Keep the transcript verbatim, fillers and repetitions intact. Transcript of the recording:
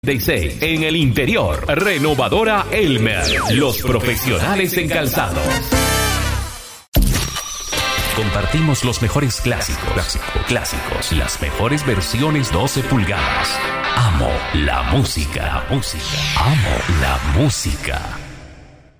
seis en el interior. Renovadora Elmer, los profesionales en calzados. Compartimos los mejores clásicos, clásicos, clásicos, las mejores versiones doce pulgadas. Amo la música, música, amo la música.